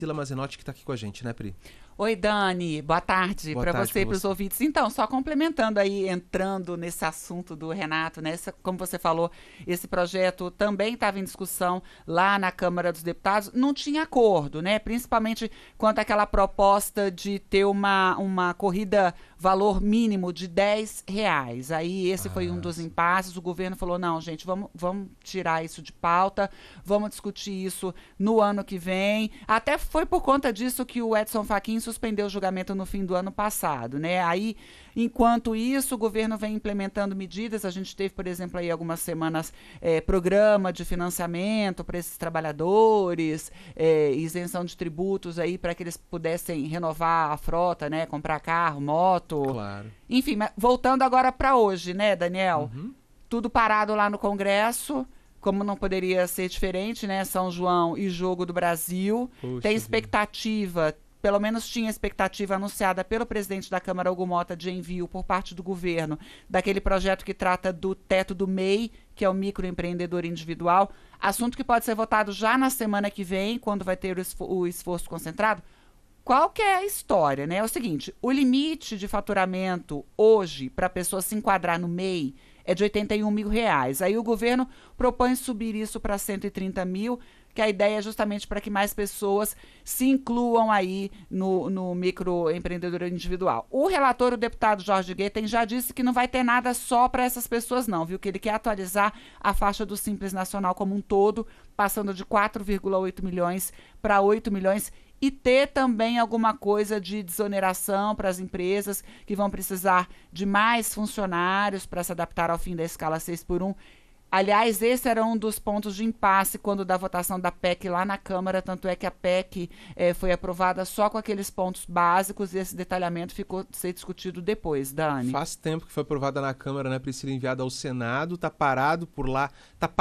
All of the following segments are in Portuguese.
Priscila Mazenotti, que está aqui com a gente, né, Pri? Oi, Dani. Boa tarde para você e para os você. ouvintes. Então, só complementando aí, entrando nesse assunto do Renato, né? Como você falou, esse projeto também estava em discussão lá na Câmara dos Deputados. Não tinha acordo, né? Principalmente quanto àquela proposta de ter uma corrida valor mínimo de R$ 10. Aí esse foi um dos impasses. O governo falou, não, gente, vamos tirar isso de pauta, vamos discutir isso no ano que vem. Até foi por conta disso que o Edson Fachin suspendeu o julgamento no fim do ano passado, né? Aí, enquanto isso, o governo vem implementando medidas. A gente teve, por exemplo, aí algumas semanas programa de financiamento para esses trabalhadores, isenção de tributos aí para que eles pudessem renovar a frota, né? Comprar carro, moto. Claro. Enfim, mas voltando agora para hoje, né, Daniel? Uhum. Tudo parado lá no Congresso. Como não poderia ser diferente, né? São João e Jogo do Brasil. Poxa Tem vida. expectativa, pelo menos tinha expectativa anunciada pelo presidente da Câmara, Hugo Mota, de envio por parte do governo daquele projeto que trata do teto do MEI, que é o microempreendedor individual. Assunto que pode ser votado já na semana que vem, quando vai ter o esforço concentrado. Qual que é a história, né? É o seguinte, o limite de faturamento hoje para a pessoa se enquadrar no MEI é de R$ 81 mil. Aí o governo propõe subir isso para 130 mil, que a ideia é justamente para que mais pessoas se incluam aí no microempreendedor individual. O relator, o deputado Jorge Guetem, já disse que não vai ter nada só para essas pessoas não, viu? Que ele quer atualizar a faixa do Simples Nacional como um todo, passando de 4,8 milhões para 8 milhões, e ter também alguma coisa de desoneração para as empresas que vão precisar de mais funcionários para se adaptar ao fim da escala 6x1. Aliás, esse era um dos pontos de impasse quando da votação da PEC lá na Câmara, tanto é que a PEC foi aprovada só com aqueles pontos básicos e esse detalhamento ficou a ser discutido depois, Dani. Faz tempo que foi aprovada na Câmara, né, Priscila, enviada ao Senado, tá parada por lá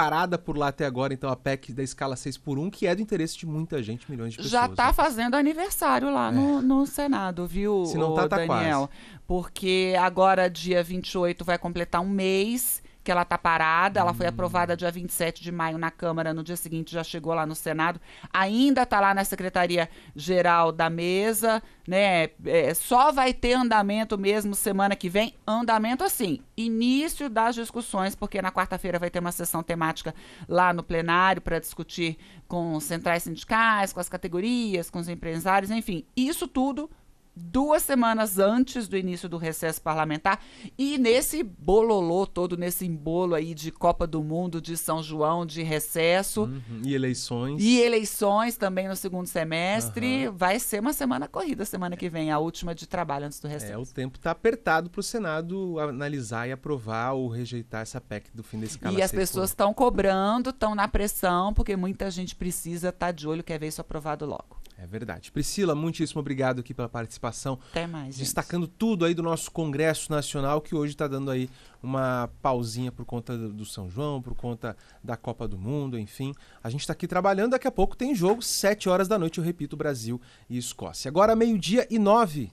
até agora, então, a PEC da escala 6x1, que é do interesse de muita gente, milhões de pessoas. Já está né? fazendo aniversário lá no Senado, viu, Se não tá Daniel? quase. Porque agora, dia 28, vai completar um mês que ela está parada. Ela foi aprovada dia 27 de maio na Câmara, no dia seguinte já chegou lá no Senado, ainda está lá na Secretaria-Geral da Mesa, né? Só vai ter andamento mesmo semana que vem, andamento assim, início das discussões, porque na quarta-feira vai ter uma sessão temática lá no plenário para discutir com centrais sindicais, com as categorias, com os empresários, enfim, isso tudo 2 semanas antes do início do recesso parlamentar, e nesse bololô todo, nesse embolo aí de Copa do Mundo, de São João, de recesso. Uhum. E eleições. E eleições também no segundo semestre. Vai ser uma semana corrida semana que vem, a última de trabalho antes do recesso. O tempo está apertado para o Senado analisar e aprovar ou rejeitar essa PEC do fim da escala 6x1. E as pessoas estão cobrando, estão na pressão, porque muita gente precisa estar de olho, quer ver isso aprovado logo. É verdade. Priscila, muitíssimo obrigado aqui pela participação. Até mais, gente. Destacando tudo aí do nosso Congresso Nacional, que hoje está dando aí uma pausinha por conta do São João, por conta da Copa do Mundo, enfim. A gente está aqui trabalhando, daqui a pouco tem jogo, 7 horas da noite, eu repito, Brasil e Escócia. Agora, 12:09.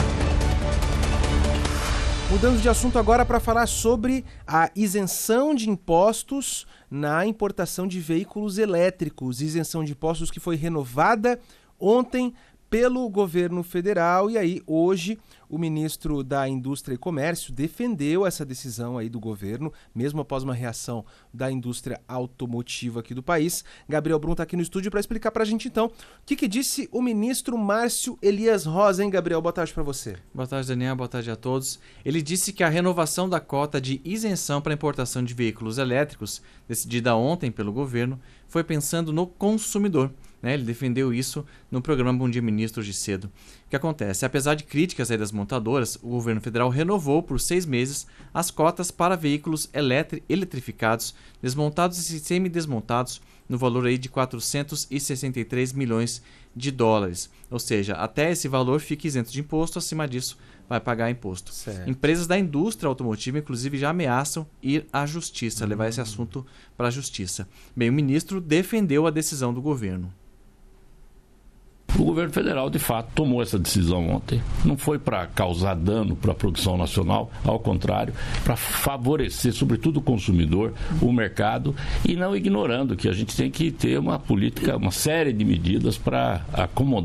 Mudando de assunto agora para falar sobre a isenção de impostos na importação de veículos elétricos. Isenção de impostos que foi renovada ontem pelo governo federal, e aí hoje o ministro da Indústria e Comércio defendeu essa decisão aí do governo, mesmo após uma reação da indústria automotiva aqui do país. Gabriel Brum está aqui no estúdio para explicar para a gente então o que disse o ministro Márcio Elias Rosa, hein, Gabriel? Boa tarde para você. Boa tarde, Daniel. Boa tarde a todos. Ele disse que a renovação da cota de isenção para importação de veículos elétricos, decidida ontem pelo governo, foi pensando no consumidor. Ele defendeu isso no programa Bom Dia Ministro hoje cedo. O que acontece? Apesar de críticas aí das montadoras, o governo federal renovou por 6 meses as cotas para veículos eletrificados, desmontados e semidesmontados, no valor aí de 463 milhões de dólares. Ou seja, até esse valor fica isento de imposto, acima disso vai pagar imposto. Certo. Empresas da indústria automotiva, inclusive, já ameaçam ir à justiça, levar esse assunto para a justiça. Bem, o ministro defendeu a decisão do governo. O governo federal, de fato, tomou essa decisão ontem. Não foi para causar dano para a produção nacional, ao contrário, para favorecer, sobretudo, o consumidor, o mercado, e não ignorando que a gente tem que ter uma política, uma série de medidas para acomodar